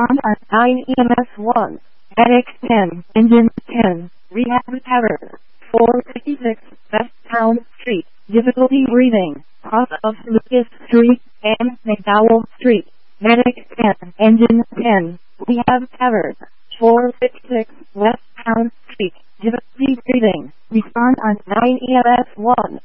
Respond on 9 EMS 1. Medic 10. Engine 10. Rehab Tower. 456 West Town Street. Difficulty breathing. Cross of Lucas Street and McDowell Street. Medic 10. Engine 10. Rehab Tower. 456 West Town Street. Difficulty breathing. Respond on 9 EMS 1.